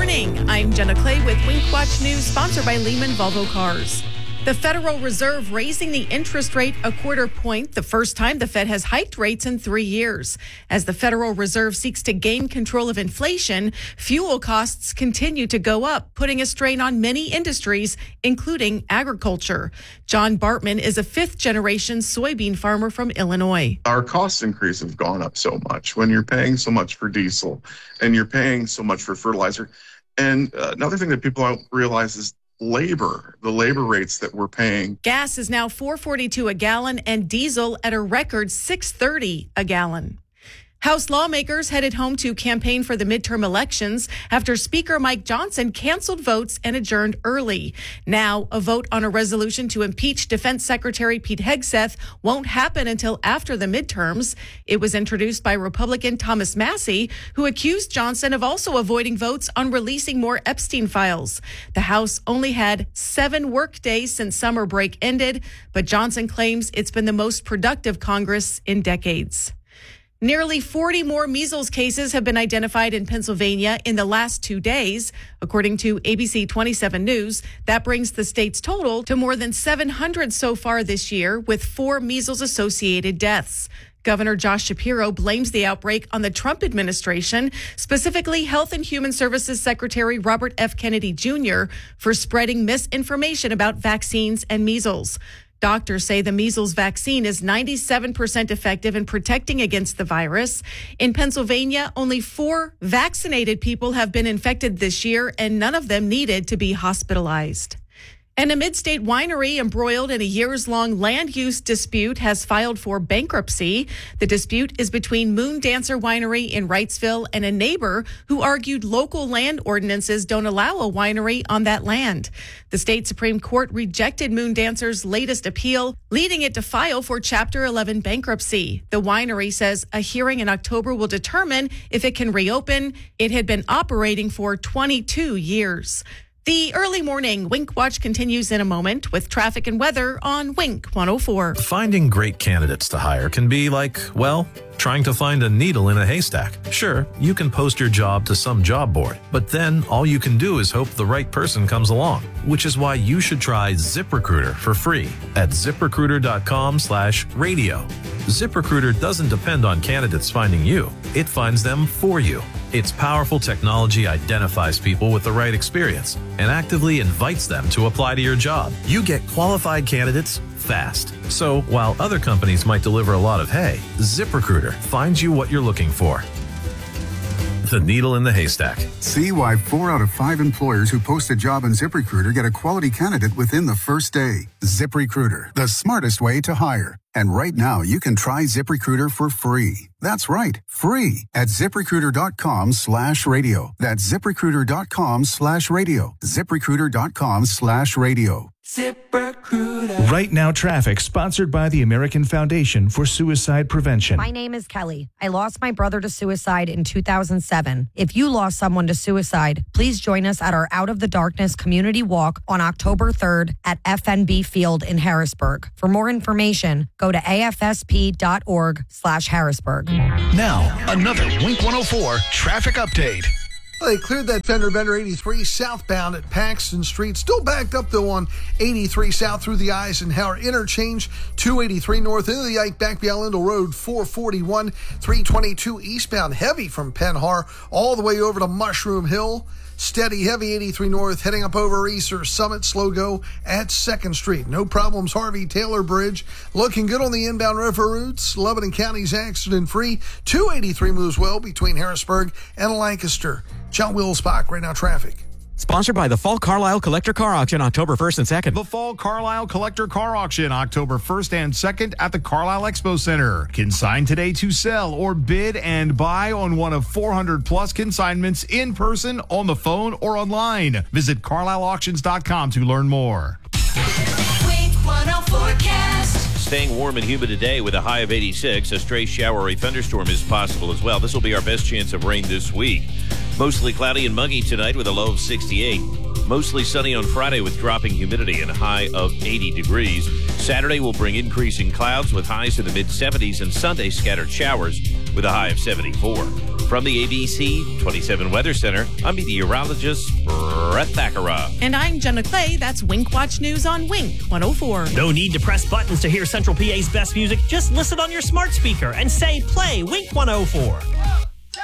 morning. I'm Jenna Clay with Wink Watch News, sponsored by Lehman Volvo Cars. The Federal Reserve raising the interest rate a quarter point, the first time the Fed has hiked rates in 3 years. As the Federal Reserve seeks to gain control of inflation, fuel costs continue to go up, putting a strain on many industries, including agriculture. John Bartman is a fifth-generation soybean farmer from Illinois. Our cost increase have gone up so much when you're paying so much for diesel and you're paying so much for fertilizer. And another thing that people don't realize is the labor rates that we're paying. Gas is now $4.42 a gallon and diesel at a record $6.30 a gallon. House lawmakers headed home to campaign for the midterm elections after Speaker Mike Johnson canceled votes and adjourned early. Now, a vote on a resolution to impeach Defense Secretary Pete Hegseth won't happen until after the midterms. It was introduced by Republican Thomas Massie, who accused Johnson of also avoiding votes on releasing more Epstein files. The House only had 7 work days since summer break ended, but Johnson claims it's been the most productive Congress in decades. Nearly 40 more measles cases have been identified in Pennsylvania in the last 2 days. According to ABC 27 News, that brings the state's total to more than 700 so far this year, with 4 measles-associated deaths. Governor Josh Shapiro blames the outbreak on the Trump administration, specifically Health and Human Services Secretary Robert F. Kennedy Jr., for spreading misinformation about vaccines and measles. Doctors say the measles vaccine is 97% effective in protecting against the virus. In Pennsylvania, only 4 vaccinated people have been infected this year, and none of them needed to be hospitalized. And a mid-state winery embroiled in a years-long land use dispute has filed for bankruptcy. The dispute is between Moon Dancer Winery in Wrightsville and a neighbor who argued local land ordinances don't allow a winery on that land. The state Supreme Court rejected Moon Dancer's latest appeal, leading it to file for Chapter 11 bankruptcy. The winery says a hearing in October will determine if it can reopen. It had been operating for 22 years. The early morning Wink Watch continues in a moment with traffic and weather on Wink 104. Finding great candidates to hire can be like, well, trying to find a needle in a haystack. Sure, you can post your job to some job board, but then all you can do is hope the right person comes along, which is why you should try ZipRecruiter for free at ZipRecruiter.com/radio. ZipRecruiter doesn't depend on candidates finding you. It finds them for you. Its powerful technology identifies people with the right experience and actively invites them to apply to your job. You get qualified candidates fast. So while other companies might deliver a lot of hay, ZipRecruiter finds you what you're looking for. The needle in the haystack. See why 4 out of 5 employers who post a job on ZipRecruiter get a quality candidate within the first day. ZipRecruiter, the smartest way to hire. And right now, you can try ZipRecruiter for free. That's right, free at ZipRecruiter.com/radio. That's ZipRecruiter.com/radio. ZipRecruiter.com/radio. ZipRecruiter. Right Now Traffic, sponsored by the American Foundation for Suicide Prevention. My name is Kelly. I lost my brother to suicide in 2007. If you lost someone to suicide, please join us at our Out of the Darkness community walk on October 3rd at FNB Field in Harrisburg. For more information, go to afsp.org/Harrisburg. Now, another Wink 104 traffic update. They cleared that fender bender 83 southbound at Paxton Street. Still backed up, though, on 83 south through the Eisenhower interchange. 283 north into the Ike back beyond Lindell Road. 441, 322 eastbound. Heavy from Penn Har all the way over to Mushroom Hill. Steady, heavy 83 north, heading up over Easter Summit, slow go at 2nd Street. No problems, Harvey Taylor Bridge. Looking good on the inbound river routes. Lebanon County's accident-free. 283 moves well between Harrisburg and Lancaster. John Willsbach, Right Now Traffic. Sponsored by the Fall Carlisle Collector Car Auction, October 1st and 2nd. The Fall Carlisle Collector Car Auction, October 1st and 2nd at the Carlisle Expo Center. Consign today to sell or bid and buy on one of 400-plus consignments in person, on the phone, or online. Visit CarlisleAuctions.com to learn more. Wink 104 forecast. Staying warm and humid today with a high of 86. A stray showery thunderstorm is possible as well. This will be our best chance of rain this week. Mostly cloudy and muggy tonight with a low of 68. Mostly sunny on Friday with dropping humidity and a high of 80 degrees. Saturday will bring increasing clouds with highs in the mid-70s, and Sunday scattered showers with a high of 74. From the ABC 27 Weather Center, I'm meteorologist Brett Thakara. And I'm Jenna Clay. That's Wink Watch News on Wink 104. No need to press buttons to hear Central PA's best music. Just listen on your smart speaker and say, play Wink 104.